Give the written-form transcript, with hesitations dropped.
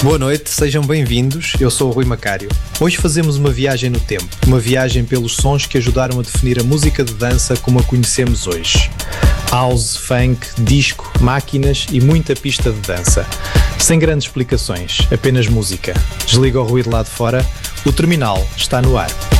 Boa noite, sejam bem-vindos, eu sou o Rui Macário. Hoje fazemos uma viagem no tempo, uma viagem pelos sons que ajudaram a definir a música de dança como a conhecemos hoje. House, funk, disco, máquinas e muita pista de dança. Sem grandes explicações, apenas música. Desliga o ruído lá de fora, o terminal está no ar.